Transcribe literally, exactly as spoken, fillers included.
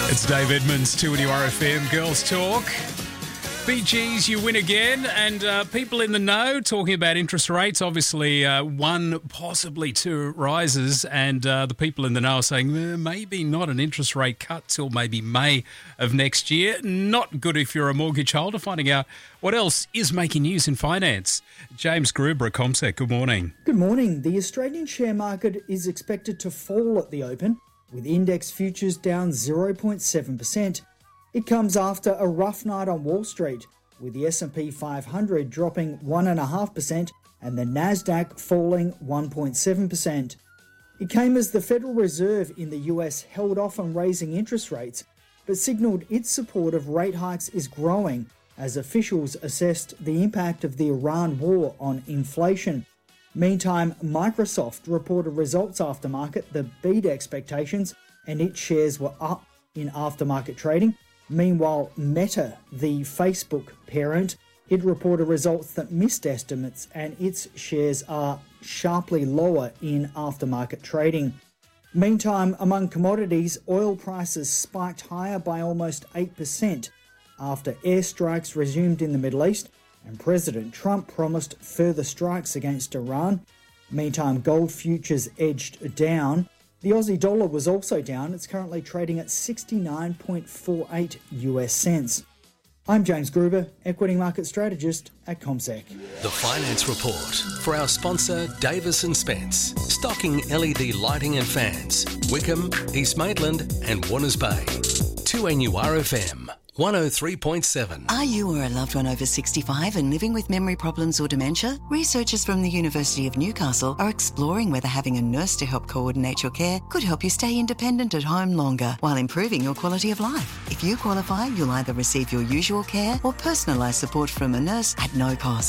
It's Dave Edmonds, two N U R F M, Girls Talk. Bee Gees, you win again. And uh, people in the know talking about interest rates. Obviously, uh, one, possibly two rises. And uh, the people in the know are saying eh, maybe not an interest rate cut till maybe May of next year. Not good if you're a mortgage holder. Finding out what else is making news in finance. James Gruber at CommSec, good morning. Good morning. The Australian share market is expected to fall at the open, with index futures down zero point seven percent. It comes after a rough night on Wall Street, with the S and P five hundred dropping one point five percent and the Nasdaq falling one point seven percent. It came as the Federal Reserve in the U S held off on raising interest rates, but signalled its support of rate hikes is growing as officials assessed the impact of the Iran war on inflation. Meantime, Microsoft reported results after market that beat expectations and its shares were up in aftermarket trading. Meanwhile, Meta, the Facebook parent, it reported results that missed estimates and its shares are sharply lower in aftermarket trading. Meantime, among commodities, oil prices spiked higher by almost eight percent after airstrikes resumed in the Middle East and President Trump promised further strikes against Iran. Meantime, gold futures edged down. The Aussie dollar was also down. It's currently trading at sixty-nine point four eight US cents. I'm James Gruber, equity market strategist at CommSec. The Finance Report for our sponsor Davis and Spence, stocking L E D lighting and fans, Wickham, East Maitland and Warners Bay. two N U R F M. one oh three point seven. Are you or a loved one over sixty-five and living with memory problems or dementia? Researchers from the University of Newcastle are exploring whether having a nurse to help coordinate your care could help you stay independent at home longer while improving your quality of life. If you qualify, you'll either receive your usual care or personalised support from a nurse at no cost.